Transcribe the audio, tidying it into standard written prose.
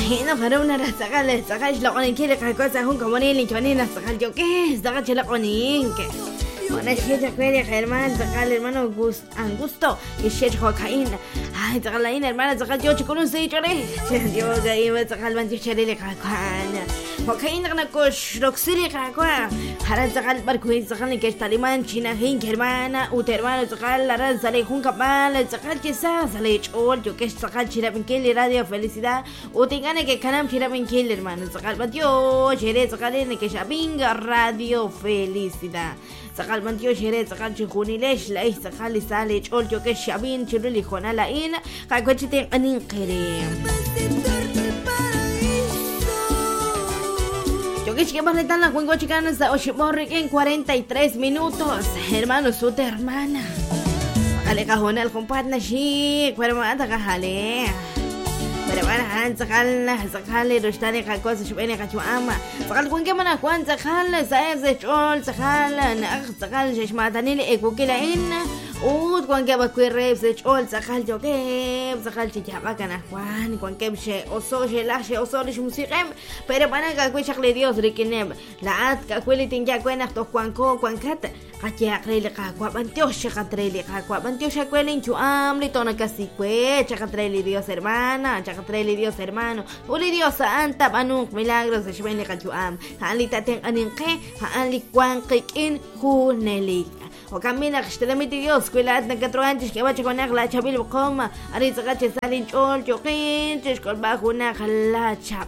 هنا خرونا رسقال سقاش لقونين كده كوسا هون كمونين كونين سقال جو كه سقاش لقونين كه وانا شيء كويس hermano سقال hermano Angusto الشيء خواكين هاي سقالين hermano سقال جو تكونوا سيجوري جو جاي سقال من تشري لك كان خواكين أنا كوش ركسيري كوا هذا سقال بركوين سقال كيش تاليمان شينا هين hermana وترمانو سقال لرا سالي هون كبال سقال كيسا سالي أول جو كيش سقال شيرا بنكيل راديو felicidad وتيجاني كنام شيرا بنكيل hermano سقال بديو شيري سقالين كيش أبينغ راديو felicidad سقال بديو شيري سقال شخوني ليش لا سقال سالي أول جو كيش أبين شلو اللي خونا لين كاكوش تيجاني قريم Yo que van a estar la cuenca chicana hasta 8 en 43 minutos. Hermano, su hermana. Ale cajón el compadre chic, pero mata cajale. Pero van a sacarle rostare cacos y viene cachuama. Sacar cuenca mana cuan sacarle, saes de chol, sacarle shishmatanil ecuquila in. Ud cuanque va que reps de chol, sacar yo que, sacar chichaba cana Juan, cuanque she oso shelashe oso lish musiqem, pero van a cacuicharle Dios riquinem. La at cacueli tinja cuena to cuanco cuancata. Cachiacrele cacuapantiosh, chacatrele cacuapantiosh, cacuelin chuam, litona casicue, chacatrele Dios hermana, chacatrele Dios hermano, uli Dios santa, banuk, milagros de shvene cachuam, alita ten aninque, ali cuanquikin, junelik. O camina que te demite Dios, cuidado que antes que vaya con la chabil coma, ariza gache salin chol, choquin, chiscol bajo una jalacha